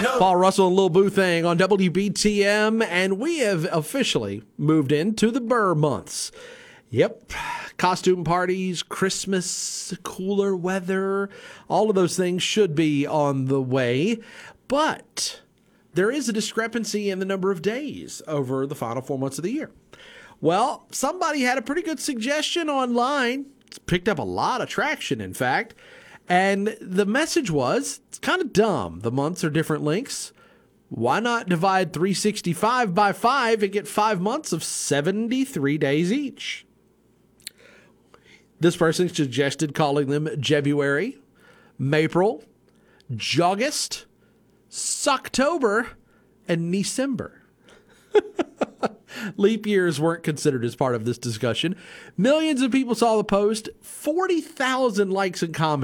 Paul Russell and Lil Boo Thang on WBTM, and we have officially moved into the Burr months. Yep. Costume parties, Christmas, cooler weather, all of those things should be on the way. But there is a discrepancy in the number of days over the final 4 months of the year. Well, somebody had a pretty good suggestion online. It's picked up a lot of traction, in fact. And the message was, it's kind of dumb. The months are different lengths. Why not divide 365 by 5 and get 5 months of 73 days each? This person suggested calling them Jebuary, Mapril, Joggist, Socktober, and December. Leap years weren't considered as part of this discussion. Millions of people saw the post, 40,000 likes and comments.